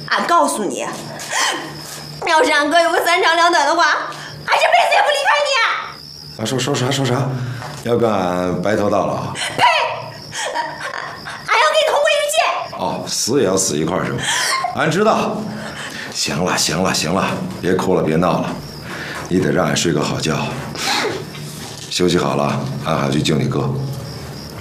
俺告诉你，要是俺哥有个3长2短的话，俺这辈子也不离开你。 啊，说啥？要跟俺白头到老？ 呸！俺要跟你同归于尽。 哦，死也要死一块儿是吧？俺知道。行了，别哭了，别闹了，你得让俺睡个好觉。休息好了，俺还要去救你哥。